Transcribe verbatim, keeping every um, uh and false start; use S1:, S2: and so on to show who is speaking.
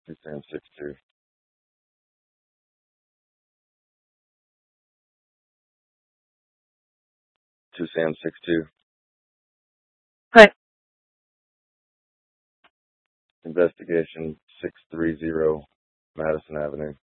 S1: two Sam six two. two Sam six two.
S2: Put.
S1: Investigation six three zero Madison Avenue.